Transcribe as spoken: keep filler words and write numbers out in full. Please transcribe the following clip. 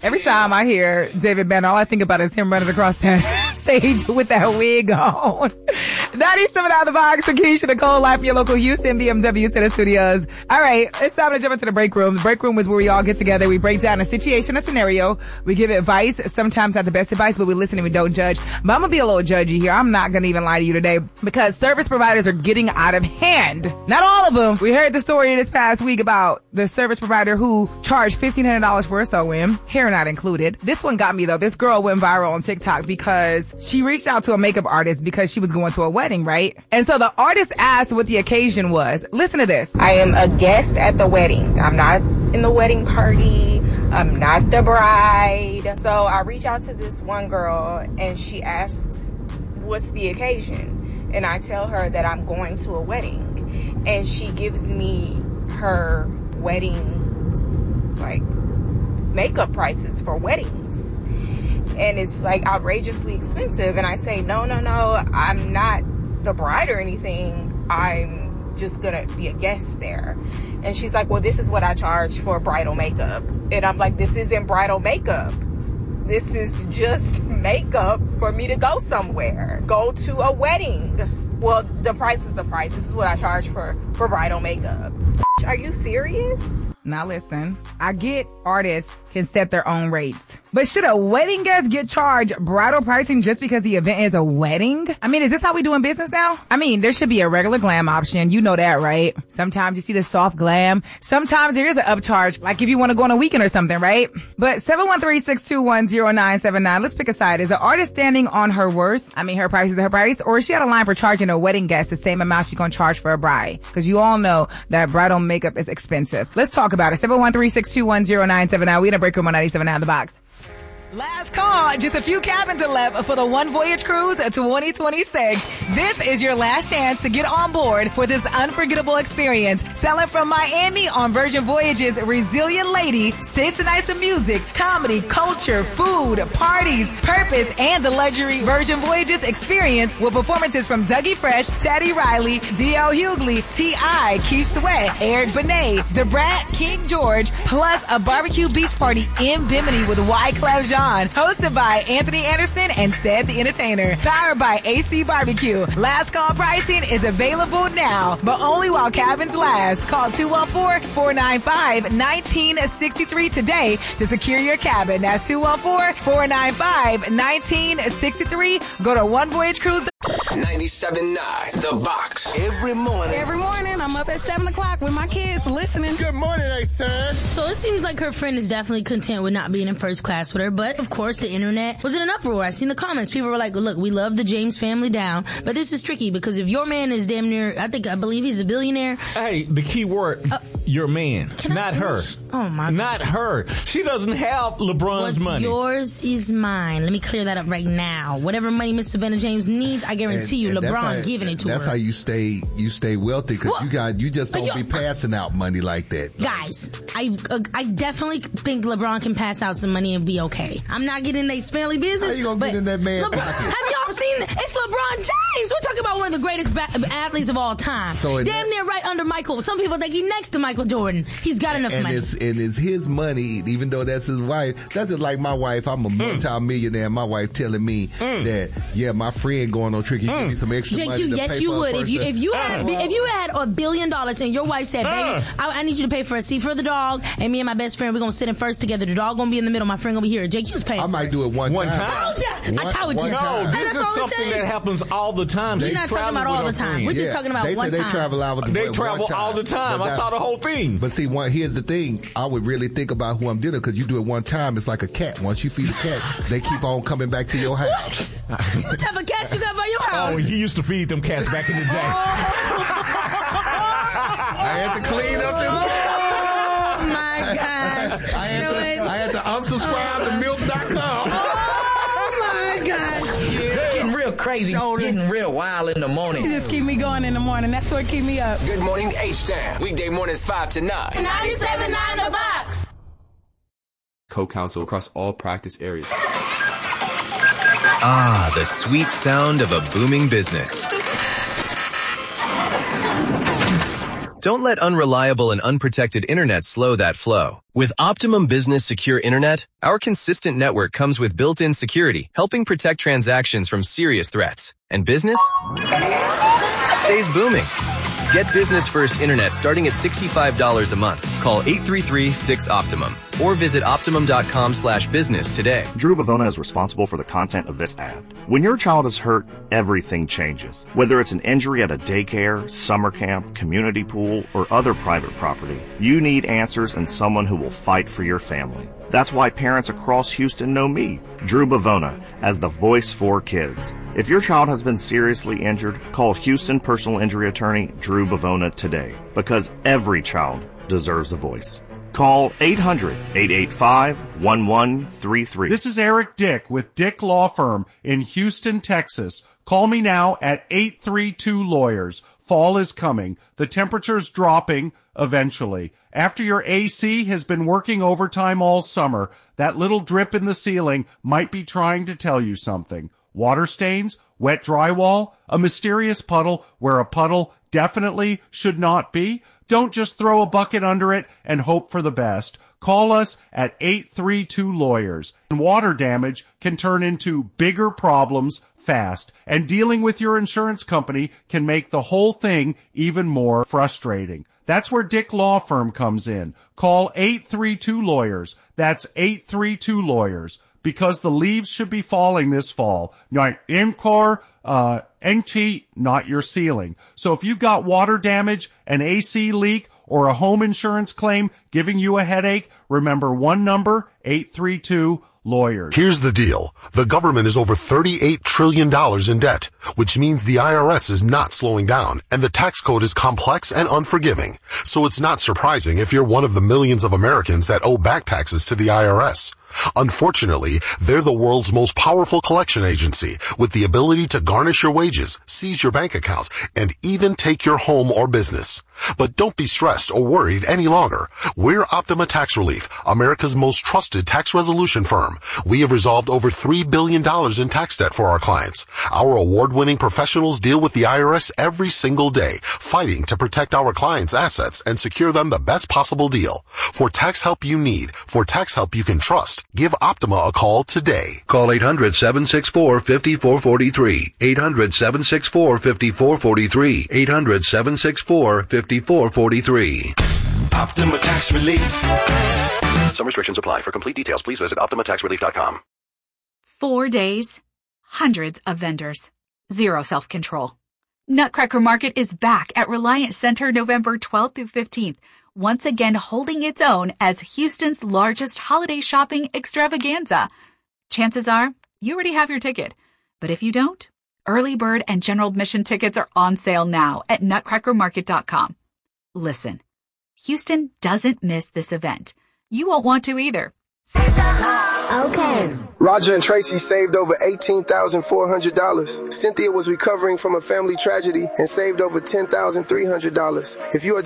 Every time I hear David Banner, all I think about is him running across that stage with that wig on. ninety-seven out of the box. Keisha Nicole, live for your local Houston B M W Center Studios. All right, it's time to jump into the break room. The break room is where we all get together. We break down a situation, a scenario. We give advice. Sometimes not the best advice, but we listen and we don't judge. But I'm gonna be a little judgy here. I'm not gonna even lie to you today because service providers are getting out of hand. Not all of them. We heard the story this past week about the service provider who charged fifteen hundred dollars for a sew-in, hair not included. This one got me though. This girl went viral on TikTok because she reached out to a makeup artist because she was going to a wedding, right? And so the artist asked what the occasion was. Listen to this. I am a guest at the wedding. I'm not in the wedding party. I'm not the bride. So I reach out to this one girl and she asks, what's the occasion? And I tell her that I'm going to a wedding. And she gives me her wedding, like, makeup prices for weddings. And it's like outrageously expensive. And I say, no, no, no, I'm not the bride or anything. I'm just gonna be a guest there. And she's like, well, this is what I charge for bridal makeup. And I'm like, this isn't bridal makeup. This is just makeup for me to go somewhere, go to a wedding. Well, the price is the price. This is what I charge for, for bridal makeup. Are you serious? Now listen, I get artists can set their own rates. But should a wedding guest get charged bridal pricing just because the event is a wedding? I mean, is this how we doing business now? I mean, there should be a regular glam option. You know that, right? Sometimes you see the soft glam. Sometimes there is an upcharge, like if you want to go on a weekend or something, right? But seven one three, six two one, zero nine seven nine, let's pick a side. Is the artist standing on her worth? I mean, her price is her price. Or is she out of line for charging a wedding guest the same amount she's going to charge for a bride? Because you all know that bridal makeup is expensive. Let's talk about it. seven one three, six two one, zero nine seven nine. We in a break room on ninety-seven out of the box. Last call. Just a few cabins are left for the One Voyage Cruise twenty twenty-six. This is your last chance to get on board for this unforgettable experience. Sailing from Miami on Virgin Voyages Resilient Lady, six nights of music, comedy, culture, food, parties, purpose, and the luxury Virgin Voyages experience with performances from Dougie Fresh, Teddy Riley, D L Hughley, T I, Keith Sweat, Eric Benet, DeBrat, King George, plus a barbecue beach party in Bimini with Wyclef Jean. Hosted by Anthony Anderson and Ced the Entertainer. Powered by A C Barbecue. Last call pricing is available now, but only while cabins last. Call two one four, four nine five, one nine six three today to secure your cabin. That's two one four, four nine five, one nine six three. Go to One Voyage Cruise. ninety-seven point nine The Box. Every morning. Every morning, I'm up at seven o'clock with my kids listening. Good morning, A-Son. So it seems like her friend is definitely content with not being in first class with her, but of course the internet was in an uproar. I seen the comments. People were like, look, we love the James family down, but this is tricky because if your man is damn near, I think, I believe he's a billionaire. Hey, the key word, uh, your man, not her. Oh my. Not her. She doesn't have LeBron's What's money. yours is mine. Let me clear that up right now. Whatever money Miss Savannah James needs, I guarantee and, you and LeBron how, giving it to that's her. That's how you stay you stay wealthy because you got you just don't yo, be passing out money like that. Guys, I uh, I definitely think LeBron can pass out some money and be okay. I'm not getting in Nate's family business. How you gonna but get in that man's LeBron, pocket? have y'all seen? It's LeBron James. We're talking about one of the greatest ba- athletes of all time. So Damn that, near right under Michael. Some people think he's next to Michael Jordan. He's got enough and money. It's, and it's his money, even though that's his wife. That's just like my wife. I'm a multi-millionaire. My wife telling me mm. that, yeah, my friend going on tricky, mm. give me some extra J Q, money to yes, pay you for would. a If you if you had uh, if you had a billion dollars and your wife said, "Baby, uh. I, I need you to pay for a seat for the dog, and me and my best friend we're gonna sit in first together. The dog gonna be in the middle. My friend gonna be here. J Q's paying." I might do it one, one time. time. I told you. One, I told you. No, this is something that happens all the time. We're not talking about all the time. We're just yeah, talking about they one say time. They travel out with the They travel one all the time. I that, saw the whole thing. But see, one here's the thing. I would really think about who I'm dealing because you do it one time. It's like a cat. Once you feed a cat, they keep on coming back to your house. What type of cats you got by your house? Oh, he used to feed them cats back in the day. I had to clean up them cats. Oh my God! I had, to, I had to unsubscribe to milk dot com. Oh my gosh! Getting real crazy, Shoulder. Getting real wild in the morning. You just keep me going in the morning. That's what keep me up. Good morning, H-Town. Weekday mornings five to nine. ninety-seven point nine The Box. Co-counsel across all practice areas. Ah, the sweet sound of a booming business. Don't let unreliable and unprotected internet slow that flow. With Optimum Business Secure Internet, our consistent network comes with built-in security, helping protect transactions from serious threats. And business stays booming. Get business-first internet starting at sixty-five dollars a month. Call eight three three, six, Optimum or visit optimum.com slash business today. Drew Bavona is responsible for the content of this ad. When your child is hurt, everything changes. Whether it's an injury at a daycare, summer camp, community pool, or other private property, you need answers and someone who will fight for your family. That's why parents across Houston know me, Drew Bavona, as the voice for kids. If your child has been seriously injured, call Houston personal injury attorney Drew Bavona today, because every child deserves a voice. Call eight hundred, eight eight five, one one three three. This is Eric Dick with Dick Law Firm in Houston, Texas. Call me now at eight three two lawyers. Fall is coming. The temperature's dropping eventually. After your A C has been working overtime all summer, that little drip in the ceiling might be trying to tell you something. Water stains, wet drywall, a mysterious puddle where a puddle definitely should not be. Don't just throw a bucket under it and hope for the best. Call us at eight three two lawyers. Water damage can turn into bigger problems fast, and dealing with your insurance company can make the whole thing even more frustrating. That's where Dick Law Firm comes in. Call eight three two lawyers. That's eight three two lawyers. Because the leaves should be falling this fall. Not in-car, uh, N T, not your ceiling. So if you've got water damage, an A C leak, or a home insurance claim giving you a headache, remember one number, eight three two lawyers. Here's the deal. The government is over thirty-eight trillion dollars in debt, which means the I R S is not slowing down, and the tax code is complex and unforgiving. So it's not surprising if you're one of the millions of Americans that owe back taxes to the I R S. Unfortunately, they're the world's most powerful collection agency, with the ability to garnish your wages, seize your bank accounts, and even take your home or business. But don't be stressed or worried any longer. We're Optima Tax Relief, America's most trusted tax resolution firm. We have resolved over three billion dollars in tax debt for our clients. Our award-winning professionals deal with the I R S every single day, fighting to protect our clients' assets and secure them the best possible deal. For tax help you need, for tax help you can trust, give Optima a call today. Call eight hundred, seven six four, five four four three. eight hundred, seven six four, five four four three. eight hundred, seven six four, five four four three. Optima Tax Relief. Some restrictions apply. For complete details, please visit optima tax relief dot com. Four days, hundreds of vendors, zero self-control. Nutcracker Market is back at Reliance Center November twelfth through fifteenth, once again holding its own as Houston's largest holiday shopping extravaganza. Chances are you already have your ticket, but if you don't, early bird and general admission tickets are on sale now at nutcracker market dot com. Listen, Houston doesn't miss this event. You won't want to either. Okay. Roger and Tracy saved over eighteen thousand four hundred dollars. Cynthia was recovering from a family tragedy and saved over ten thousand three hundred dollars. If you are